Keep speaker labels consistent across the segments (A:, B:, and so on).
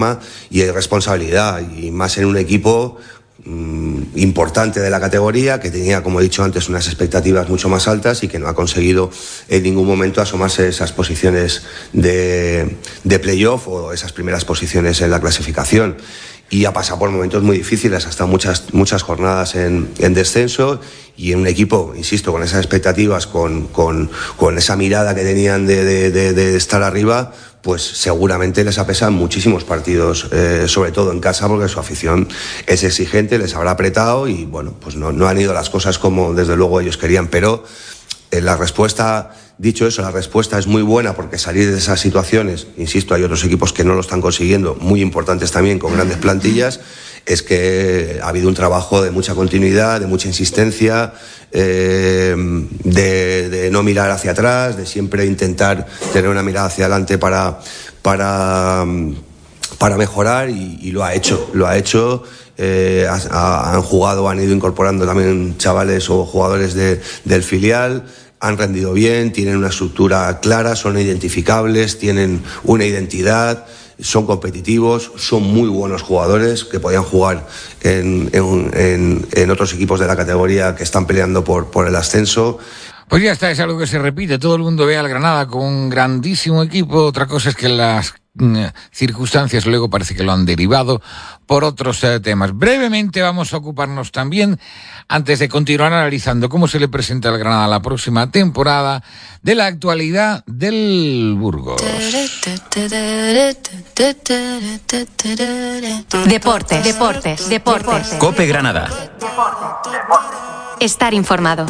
A: y hay responsabilidad, y más en un equipo importante de la categoría, que tenía, como he dicho antes, unas expectativas mucho más altas y que no ha conseguido en ningún momento asomarse a esas posiciones de playoff o esas primeras posiciones en la clasificación. Y ha pasado por momentos muy difíciles, ha estado muchas jornadas en descenso, y en un equipo, insisto, con esas expectativas, con esa mirada que tenían de estar arriba, pues seguramente les ha pesado muchísimos partidos, sobre todo en casa, porque su afición es exigente, les habrá apretado y bueno, pues no han ido las cosas como desde luego ellos querían, pero la respuesta... Dicho eso, la respuesta es muy buena, porque salir de esas situaciones, insisto, hay otros equipos que no lo están consiguiendo, muy importantes también, con grandes plantillas, es que ha habido un trabajo de mucha continuidad, de mucha insistencia, de no mirar hacia atrás, de siempre intentar tener una mirada hacia adelante para mejorar, y lo ha hecho. Han jugado, han ido incorporando también chavales o jugadores del filial. Han rendido bien, tienen una estructura clara, son identificables, tienen una identidad, son competitivos, son muy buenos jugadores que podían jugar en otros equipos de la categoría que están peleando por el ascenso.
B: Pues ya está, es algo que se repite. Todo el mundo ve al Granada con un grandísimo equipo. Otra cosa es que las circunstancias luego parece que lo han derivado por otros temas. Brevemente vamos a ocuparnos también, antes de continuar analizando cómo se le presenta al Granada la próxima temporada, de la actualidad del Burgos.
C: Deportes.
D: COPE Granada.
C: Estar informado.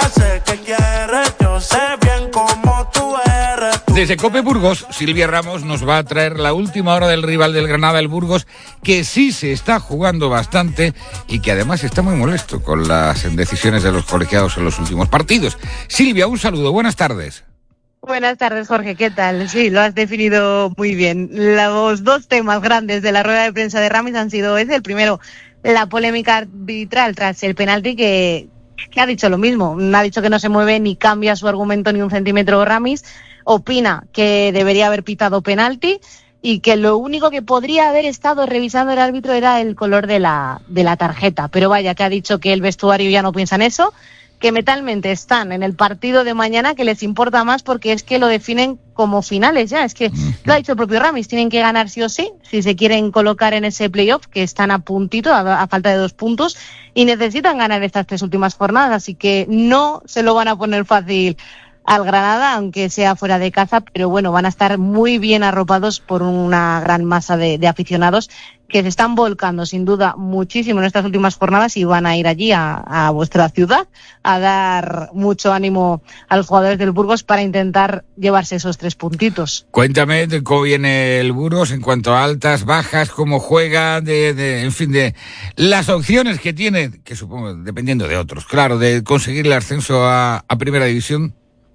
B: Desde COPE Burgos, Silvia Ramos nos va a traer la última hora del rival del Granada, el Burgos, que sí se está jugando bastante y que además está muy molesto con las decisiones de los colegiados en los últimos partidos. Silvia, un saludo, buenas tardes.
E: Buenas tardes, Jorge, ¿qué tal? Sí, lo has definido muy bien. Los dos temas grandes de la rueda de prensa de Ramis han sido ese. El primero, la polémica arbitral tras el penalti, que ha dicho lo mismo. Ha dicho que no se mueve ni cambia su argumento ni un centímetro Ramis. Opina que debería haber pitado penalti y que lo único que podría haber estado revisando el árbitro era el color de la tarjeta. Pero vaya, que ha dicho que el vestuario ya no piensa en eso, que mentalmente están en el partido de mañana, que les importa más porque es que lo definen como finales ya. Es que lo ha dicho el propio Ramis, tienen que ganar sí o sí si se quieren colocar en ese playoff, que están a puntito, a falta de 2 puntos, y necesitan ganar estas 3 últimas jornadas, así que no se lo van a poner fácil al Granada, aunque sea fuera de casa, pero bueno, van a estar muy bien arropados por una gran masa de aficionados que se están volcando sin duda muchísimo en estas últimas jornadas y van a ir allí a vuestra ciudad a dar mucho ánimo a los jugadores del Burgos para intentar llevarse esos 3 puntitos.
B: Cuéntame de cómo viene el Burgos en cuanto a altas, bajas, cómo juega, en fin, de las opciones que tiene, que supongo, dependiendo de otros, claro, de conseguir el ascenso a Primera División.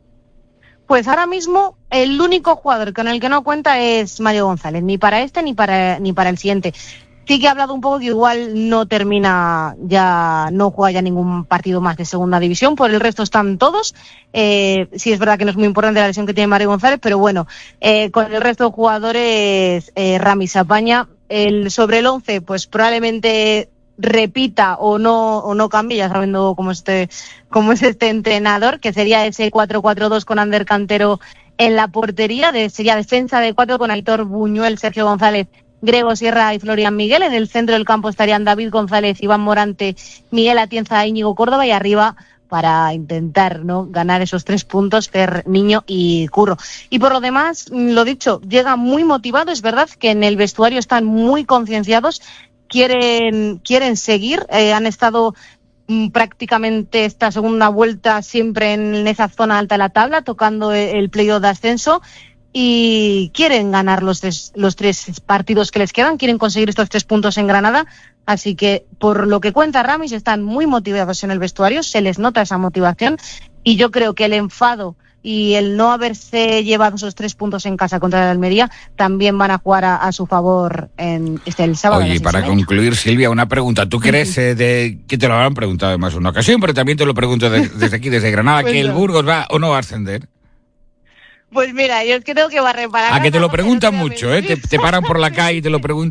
E: Pues ahora mismo el único jugador con el que no cuenta es Mario González, ni para este ni para el siguiente. Sí que ha hablado un poco que igual no juega ya ningún partido más de segunda división, por el resto están todos. Sí es verdad que no es muy importante la lesión que tiene Mario González, pero bueno, con el resto de jugadores Ramis apaña. Sobre el 11, pues probablemente repita o no cambie, ya sabiendo cómo es este entrenador, que sería ese 4-4-2 con Ander Cantero en la portería, sería defensa de 4 con Aitor Buñuel, Sergio González, Grego Sierra y Florian Miguel. En el centro del campo estarían David González, Iván Morante, Miguel Atienza, Íñigo Córdoba, y arriba, para intentar ganar esos 3 puntos, Fer Niño y Curro. Y por lo demás, lo dicho, llega muy motivado. Es verdad que en el vestuario están muy concienciados, quieren seguir, han estado prácticamente esta segunda vuelta siempre en esa zona alta de la tabla, tocando el playoff de ascenso, y quieren ganar los 3 partidos que les quedan, quieren conseguir estos 3 puntos en Granada, así que por lo que cuenta Ramis están muy motivados en el vestuario, se les nota esa motivación, y yo creo que el enfado y el no haberse llevado esos 3 puntos en casa contra el Almería también van a jugar a su favor el sábado.
B: Oye, para concluir, Silvia, una pregunta. ¿Tú crees que te lo habrán preguntado además en una ocasión, pero también te lo pregunto desde aquí, desde Granada, pues que el Burgos va o no va a ascender?
E: Pues mira, yo es que tengo que barrer para...
B: A que te lo preguntan mucho, ¿eh? Te paran por la calle y te lo preguntan.